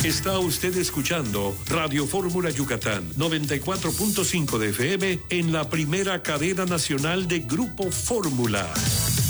Está usted escuchando Radio Fórmula Yucatán, 94.5 de FM en la primera cadena nacional de Grupo Fórmula.